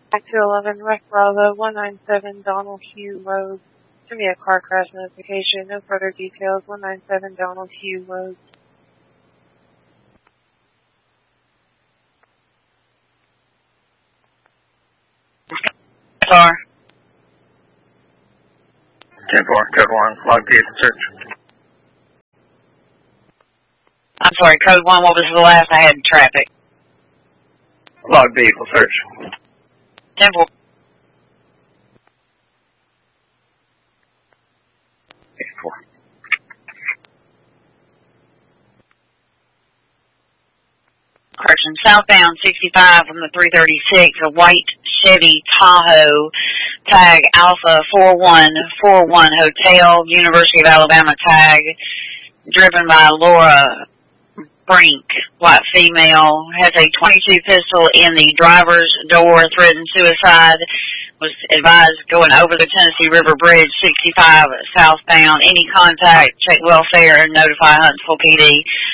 Back to 11 West Bravo 197 Donald Hugh Road. To me a car crash notification. No further details. 197 Donald Hugh Road. Car. 10-4, code 1, log vehicle search. I'm sorry, code 1, what was the last I had in traffic? Log vehicle search. 10-4. Correction, southbound 65 from the 336, a white Chevy Tahoe, tag Alpha 4141 Hotel, University of Alabama tag, driven by Laura Brink, white female, has a .22 pistol in the driver's door, threatened suicide, was advised going over the Tennessee River Bridge 65 southbound. Any contact, check welfare, and notify Huntsville PD.